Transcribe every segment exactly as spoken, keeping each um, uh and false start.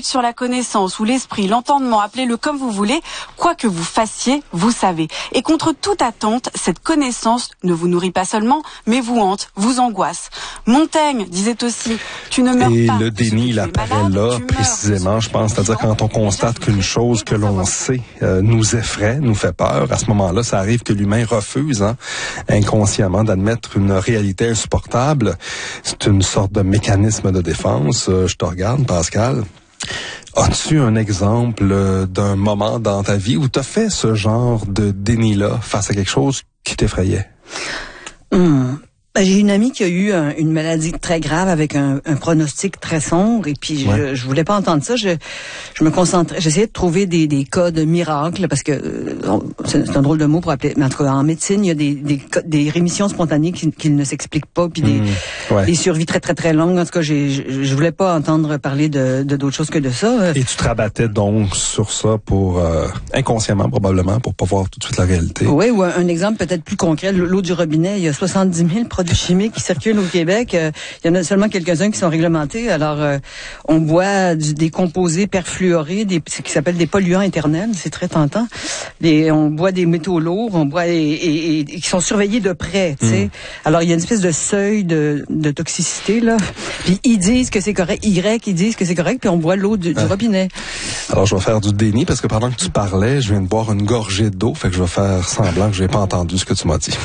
doute sur la connaissance ou l'esprit, l'entendement, appelez-le comme vous voulez, quoi que vous fassiez, vous savez. Et contre toute attente, cette connaissance ne vous nourrit pas seulement, mais vous hante, vous angoisse. Montaigne disait aussi, tu ne meurs Et pas. Et le déni, il apparaît là, précisément, je pense. C'est-à-dire quand on constate qu'une chose que l'on sait euh, nous effraie, nous fait peur, à ce moment-là, ça arrive que l'humain refuse, hein, inconsciemment, d'admettre une réalité insupportable. C'est une sorte de mécanisme de défense. Euh, je te regarde, Pascal. As-tu un exemple euh, d'un moment dans ta vie où tu as fait ce genre de déni-là face à quelque chose qui t'effrayait? Hum. J'ai une amie qui a eu un, une maladie très grave avec un, un pronostic très sombre et puis ouais. je, je voulais pas entendre ça. Je, je me concentrais, j'essayais de trouver des, des cas de miracles parce que euh, c'est, c'est un drôle de mot pour appeler. Mais en tout cas, en médecine, il y a des, des, des rémissions spontanées qui, qui ne s'expliquent pas, puis des, mmh, ouais. des survies très très très longues. En tout cas, j'ai, je, je voulais pas entendre parler de, de d'autres choses que de ça. Et tu te rabattais donc sur ça pour euh, inconsciemment probablement pour pas voir tout de suite la réalité. Oui, ou un, un exemple peut-être plus concret. L'eau du robinet, il y a soixante-dix mille produits chimiques qui circulent au Québec. Euh, il y en a seulement quelques-uns qui sont réglementés. Alors, euh, on boit du, des composés perfluorés, des, ce qui s'appelle des polluants éternels. C'est très tentant. Les, on boit des métaux lourds, on boit et, et, et qui sont surveillés de près. Tu sais. Mm. Alors, il y a une espèce de seuil de, de toxicité là. Puis ils disent que c'est correct. Y, ils disent que c'est correct. Puis on boit l'eau du, du ah. robinet. Alors, je vais faire du déni parce que pendant que tu parlais, je viens de boire une gorgée d'eau. Fait que je vais faire semblant que je n'ai pas entendu ce que tu m'as dit.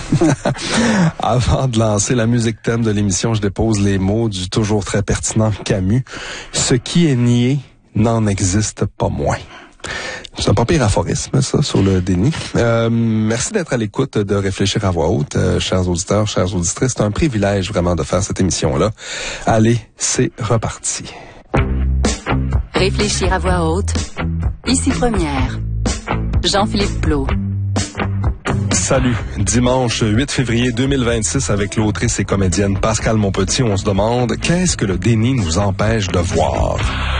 Avant de lancer la musique thème de l'émission, je dépose les mots du toujours très pertinent Camus. Ce qui est nié n'en existe pas moins. C'est un pas pire aphorisme, ça, sur le déni. Euh, merci d'être à l'écoute de Réfléchir à voix haute, euh, chers auditeurs, chères auditrices. C'est un privilège vraiment de faire cette émission-là. Allez, c'est reparti. Réfléchir à voix haute, ici Première. Jean-Philippe Plot. Salut. Dimanche huit février deux mille vingt-six, avec l'autrice et comédienne Pascale Monpetit, on se demande qu'est-ce que le déni nous empêche de voir.